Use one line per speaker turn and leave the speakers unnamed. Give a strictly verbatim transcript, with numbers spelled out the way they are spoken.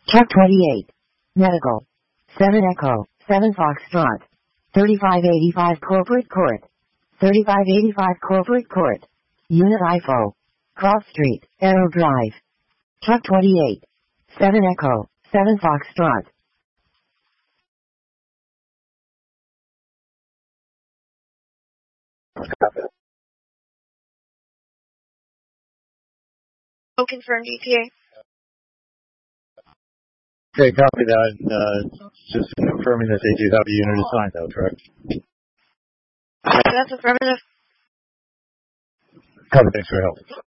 Truck twenty-eight. Medical. seven Echo. seven Foxtrot. thirty-five eighty-five Corporate Court. thirty-five eighty-five Corporate Court. Unit I F O. Cross Street, Arrow Drive. Truck twenty-eight. seven Echo. seven Foxtrot.
Oh, confirmed E T A.
Okay, copy that. Uh, just confirming that they do have a unit assigned, though, correct?
That's affirmative.
Copy, thanks for your help.